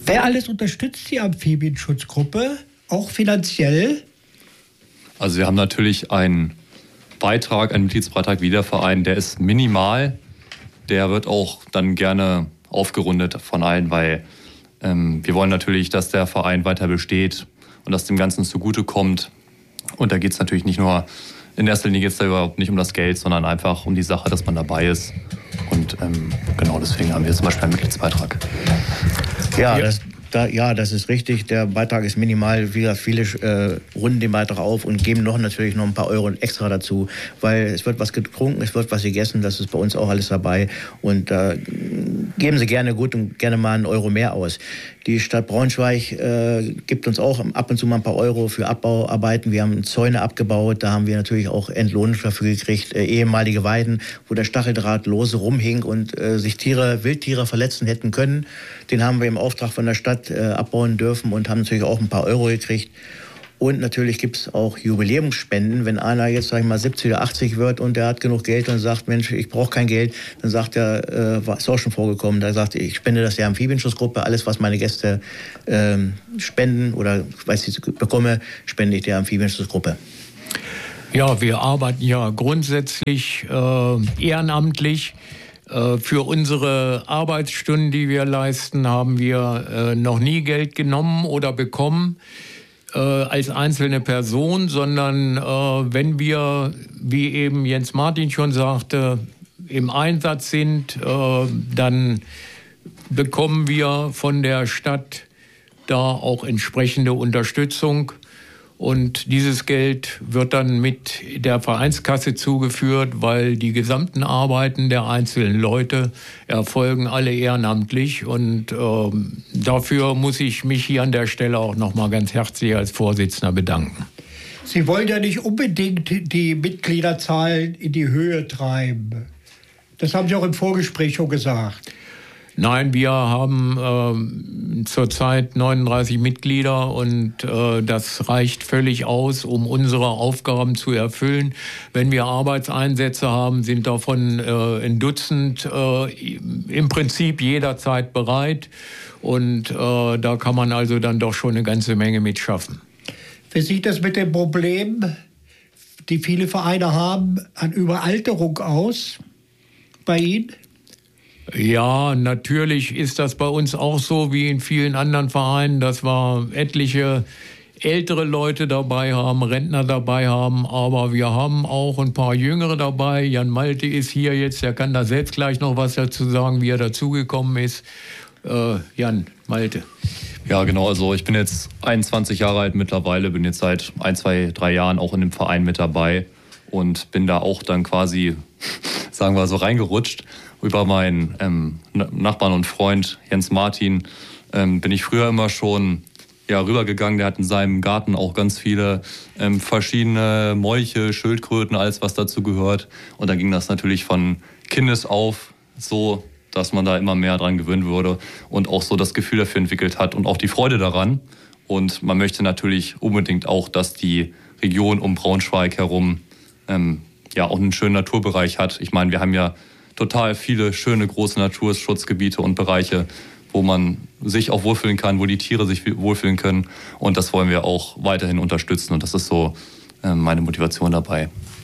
Wer alles unterstützt die Amphibienschutzgruppe, auch finanziell? Also wir haben natürlich einen Mitgliedsbeitrag wie der Verein, der ist minimal. Der wird auch dann gerne aufgerundet von allen, weil wir wollen natürlich, dass der Verein weiter besteht und dass dem Ganzen zugutekommt. Und da geht es natürlich nicht nur, in erster Linie geht es da überhaupt nicht um das Geld, sondern einfach um die Sache, dass man dabei ist. Und genau deswegen haben wir zum Beispiel einen Mitgliedsbeitrag. Ja, das ist richtig. Der Beitrag ist minimal. Viele runden den Beitrag auf und geben natürlich noch ein paar Euro extra dazu, weil es wird was getrunken, es wird was gegessen, das ist bei uns auch alles dabei. Und geben Sie gerne gut und gerne mal einen Euro mehr aus. Die Stadt Braunschweig gibt uns auch ab und zu mal ein paar Euro für Abbauarbeiten. Wir haben Zäune abgebaut, da haben wir natürlich auch Entlohnung dafür gekriegt. Ehemalige Weiden, wo der Stacheldraht lose rumhing und sich Wildtiere verletzen hätten können. Den haben wir im Auftrag von der Stadt abbauen dürfen und haben natürlich auch ein paar Euro gekriegt. Und natürlich gibt es auch Jubiläumsspenden. Wenn einer jetzt, 70 oder 80 wird und der hat genug Geld und sagt, Mensch, ich brauche kein Geld, dann sagt er, ist auch schon vorgekommen, da sagt er, ich spende das der Amphibienschutzgruppe, alles, was meine Gäste spenden oder was ich bekomme, spende ich der Amphibienschutzgruppe. Ja, wir arbeiten ja grundsätzlich ehrenamtlich. Für unsere Arbeitsstunden, die wir leisten, haben wir noch nie Geld genommen oder bekommen als einzelne Person, sondern wenn wir, wie eben Jens Martin schon sagte, im Einsatz sind, dann bekommen wir von der Stadt da auch entsprechende Unterstützung. Und dieses Geld wird dann mit der Vereinskasse zugeführt, weil die gesamten Arbeiten der einzelnen Leute erfolgen alle ehrenamtlich. Und dafür muss ich mich hier an der Stelle auch nochmal ganz herzlich als Vorsitzender bedanken. Sie wollen ja nicht unbedingt die Mitgliederzahlen in die Höhe treiben. Das haben Sie auch im Vorgespräch schon gesagt. Nein, wir haben zurzeit 39 Mitglieder und das reicht völlig aus, um unsere Aufgaben zu erfüllen. Wenn wir Arbeitseinsätze haben, sind davon ein Dutzend im Prinzip jederzeit bereit und da kann man also dann doch schon eine ganze Menge mitschaffen. Wie sieht das mit dem Problem, die viele Vereine haben, an Überalterung aus bei Ihnen? Ja, natürlich ist das bei uns auch so wie in vielen anderen Vereinen, dass wir etliche ältere Leute dabei haben, Rentner dabei haben, aber wir haben auch ein paar Jüngere dabei. Jan Malte ist hier jetzt, der kann da selbst gleich noch was dazu sagen, wie er dazugekommen ist. Jan, Malte. Ja, genau, also ich bin jetzt 21 Jahre alt mittlerweile, bin jetzt seit 1, 2, 3 Jahren auch in dem Verein mit dabei und bin da auch dann quasi, sagen wir so, reingerutscht. Über meinen Nachbarn und Freund Jens Martin bin ich früher immer schon rübergegangen. Der hat in seinem Garten auch ganz viele verschiedene Molche, Schildkröten, alles was dazu gehört. Und dann ging das natürlich von Kindes auf so, dass man da immer mehr dran gewöhnt wurde und auch so das Gefühl dafür entwickelt hat und auch die Freude daran. Und man möchte natürlich unbedingt auch, dass die Region um Braunschweig herum auch einen schönen Naturbereich hat. Ich meine, wir haben ja total viele schöne große Naturschutzgebiete und Bereiche, wo man sich auch wohlfühlen kann, wo die Tiere sich wohlfühlen können. Und das wollen wir auch weiterhin unterstützen. Und das ist so meine Motivation dabei.